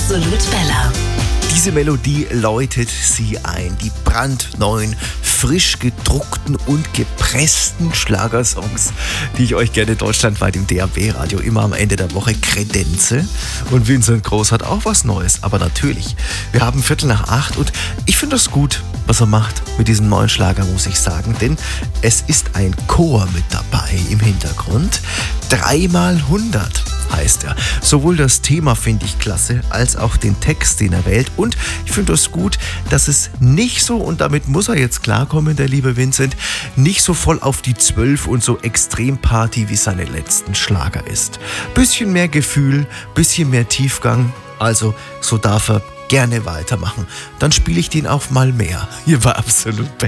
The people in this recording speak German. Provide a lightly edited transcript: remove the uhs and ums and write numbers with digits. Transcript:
Absolut Bella. Diese Melodie läutet sie ein. Die brandneuen, frisch gedruckten und gepressten Schlagersongs, die ich euch gerne deutschlandweit im DAB-Radio immer am Ende der Woche kredenze. Und Vincent Groß hat auch was Neues. Aber natürlich, wir haben 7:45 und ich finde das gut, was er macht mit diesem neuen Schlager, muss ich sagen. Denn es ist ein Chor mit dabei im Hintergrund. 3x100 heißt er. Sowohl das Thema finde ich klasse, als auch den Text, den er wählt. Und ich finde es gut, dass es nicht so, und damit muss er jetzt klarkommen, der liebe Vincent, nicht so voll auf die 12 und so Extremparty wie seine letzten Schlager ist. Bisschen mehr Gefühl, bisschen mehr Tiefgang. Also, so darf er gerne weitermachen. Dann spiele ich den auch mal mehr. Hier war Absolut Bella.